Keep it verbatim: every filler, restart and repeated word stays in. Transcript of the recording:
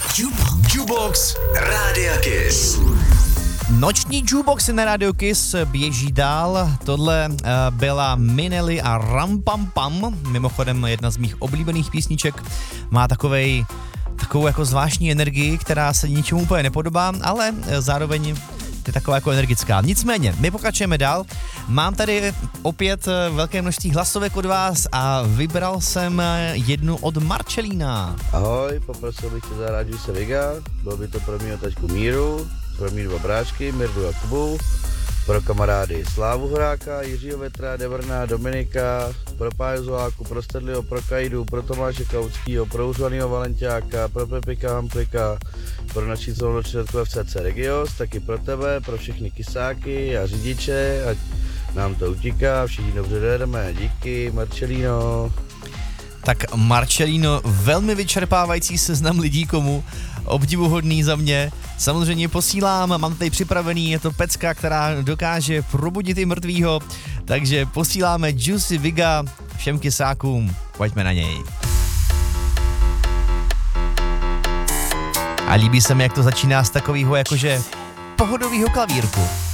Jukebox Rádia Kiss. Noční jukeboxy na Radio Kiss běží dál. Tohle uh, byla Minelly a Ram Pam Pam. Mimochodem jedna z mých oblíbených písniček. Má takovej, takovou jako zvláštní energii, která se ničemu úplně nepodobá, ale zároveň je taková jako energická. Nicméně, my pokračujeme dál. Mám tady opět velké množství hlasovek od vás a vybral jsem jednu od Marcelína. Ahoj, poprosil bych tě zahrát Juice Viga. Bylo by to pro mýho taťku Míru, pro mý dva bráčky, Mirdu a Kubu, pro kamarády Slávu Horáka, Jiřího Vetra, Devrna, Dominika, pro Páju Zoláku, pro Stedliho, pro Kajdu, pro Tomáše Kauckýho, pro Užvanýho Valenťáka, pro Pepika Hamplika, pro naší celoročnětku F C C Regios, taky pro tebe, pro všechny kysáky a řidiče, ať nám to utíká, všichni dobře dojedeme, díky, Marcelino. Tak Marcelino, velmi vyčerpávající seznam lidí, komu obdivuhodný za mě. Samozřejmě posílám, mám tady připravený, je to pecka, která dokáže probudit i mrtvýho, takže posíláme Juicy Viga všem kysákům, pojďme na něj. A líbí se mi, jak to začíná z takového jakože pohodového klavírku.